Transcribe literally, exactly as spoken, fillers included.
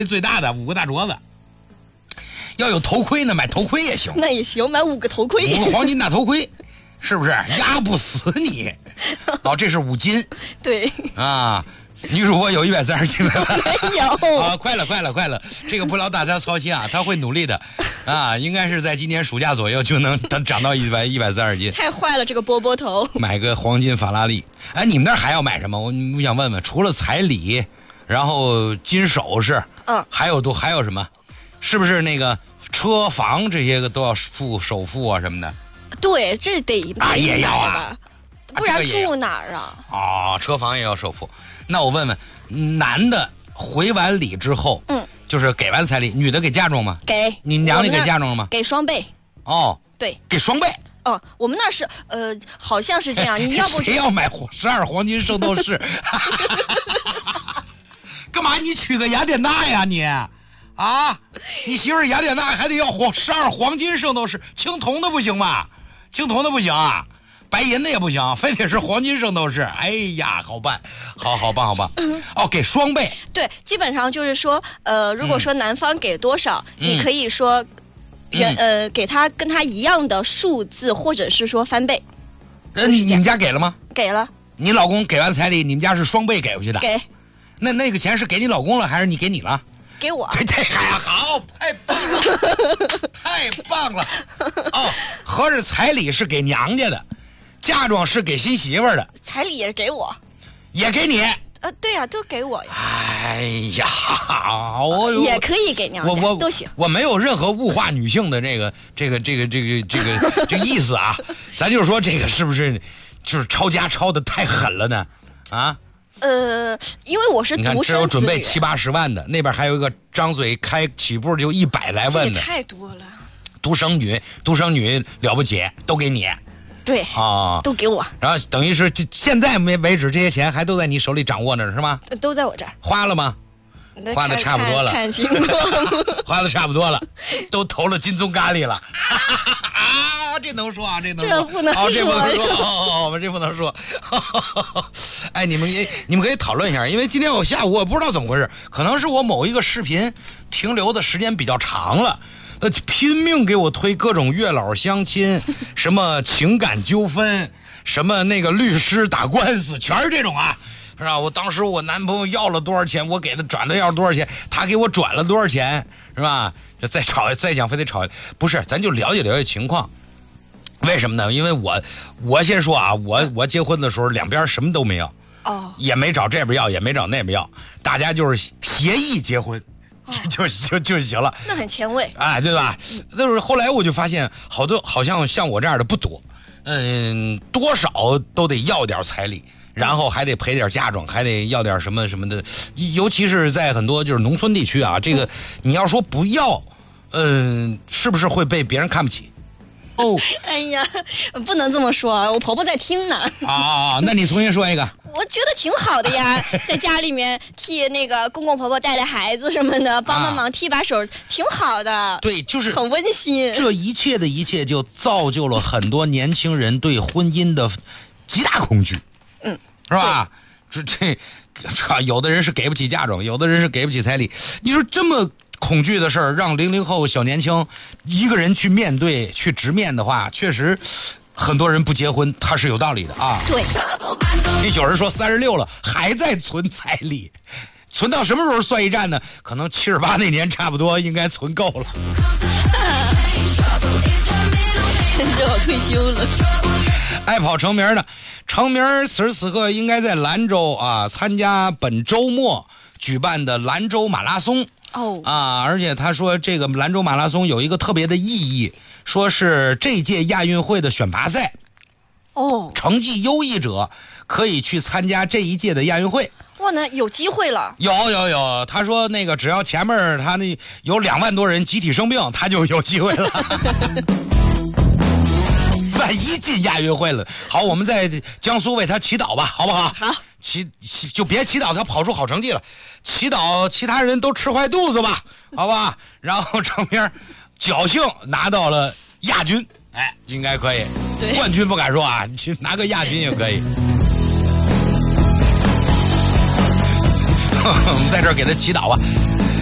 最大的五个大镯子。要有头盔呢，买头盔也行。 那也行，买五个头盔， 五个黄金大头盔，是不是压不死你？哦，这是五金。 对啊，女主播有一百三十斤没有啊，快了，快了，快了！这个不劳大家操心啊，他会努力的啊，应该是在今年暑假左右就能长到一百一百三十斤。 太坏了，这个波波头。 买个黄金法拉利。哎，你们那儿还要买什么？我我想问问，除了彩礼，然后金首饰， 嗯， 还有多还有什么？是不是那个车房这些个都要付首付啊什么的？ 对，这得啊也要啊， 不然住哪儿啊？ 哦，车房也要首付。那我问问，男的回完礼之后， 嗯， 就是给完彩礼，女的给嫁妆吗？ 给。 你娘家给嫁妆了吗？ 给双倍。 哦， 对， 给双倍。 哦，我们那是呃，好像是这样。你要不谁要买十二黄金圣斗士？干嘛？你娶个雅典娜呀你？啊，你媳妇儿雅典娜还得要黄十二黄金圣斗士，青铜的不行吗？青铜的不行啊，白银的也不行，非得是黄金圣斗士。哎呀，好办，好好棒，好棒。哦，给双倍。 对，基本上就是说，呃，如果说男方给多少， 嗯、 你可以说，原、嗯、呃给他跟他一样的数字，或者是说翻倍。 呃，你你们家给了吗？ 给了。 你老公给完彩礼，你们家是双倍给回去的？ 给。 那那个钱是给你老公了，还是你给你了？ 给我。 这这还好，太棒了，太棒了！哦，合着彩礼是给娘家的，嫁妆是给新媳妇儿的， 彩礼也是给我， 也给你。 呃，对呀、啊，都给我呀。 哎呀，我也可以给娘家， 我我都行。 我没有任何物化女性的这个这个这个这个这个这个意思啊，咱就是说这个是不是就是抄家抄的太狠了呢？啊？ 呃，因为我是独生子女， 你看，这有准备七八十万的，那边还有一个张嘴开起步就一百来万的， 这也太多了。 独生女，独生女了不起，都给你。 对啊， 都给我。 然后等于是这现在没为止，这些钱还都在你手里掌握着，是吗？ 都在我这儿。 花了吗？花的差不多了， 看情况， 花的差不多了，都投了金棕咖喱了。啊，这能说啊？这能说？ 这不能说， 哦，这不能说。哦，我们这不能说。哎，你们你们可以讨论一下，因为今天我下午我不知道怎么回事，可能是我某一个视频停留的时间比较长了。呃，拼命给我推各种月老相亲，什么情感纠纷，什么那个律师打官司，全是这种啊。是吧？我当时我男朋友要了多少钱，我给他转了要多少钱，他给我转了多少钱，是吧？就再吵再讲，非得吵，不是，咱就了解了解情况。为什么呢？因为我我先说啊，我我结婚的时候两边什么都没要， 哦， 也没找这边要，也没找那边要，大家就是协议结婚，哦、就就就行了。 那很前卫， 哎，对吧？就是后来我就发现，好多好像像我这样的不多，嗯，多少都得要点彩礼。然后还得赔点嫁妆，还得要点什么什么的，尤其是在很多就是农村地区啊，这个你要说不要，嗯、呃，是不是会被别人看不起？哦， 哎呀，不能这么说，我婆婆在听呢。 啊，那你重新说一个。 我觉得挺好的呀，在家里面替那个公公婆婆带带孩子什么的，帮帮忙，替把手，挺好的。 对，就是很温馨。 这一切的一切，就造就了很多年轻人对婚姻的极大恐惧。 嗯， 是吧？这这，有的人是给不起嫁妆，有的人是给不起彩礼。你说这么恐惧的事儿，让零零后小年轻一个人去面对、去直面的话，确实很多人不结婚，他是有道理的啊。 对， 你有人说三十六了还在存彩礼，存到什么时候算一站呢？可能七十八那年差不多应该存够了。 正好退休了。 爱跑成名的，成名此时此刻应该在兰州啊参加本周末举办的兰州马拉松哦啊，而且他说这个兰州马拉松有一个特别的意义，说是这届亚运会的选拔赛哦， 成绩优异者可以去参加这一届的亚运会。 哇，那有机会了。 有有有，他说那个只要前面他那有两万多人集体生病，他就有机会了。万一进亚运会了，好，我们在江苏为他祈祷吧，好不好？ 好， 祈祈就别祈祷他跑出好成绩了，祈祷其他人都吃坏肚子吧，好吧？然后成名侥幸拿到了亚军，哎，应该可以。 对， 冠军不敢说啊，去拿个亚军也可以。我们在这儿给他祈祷吧。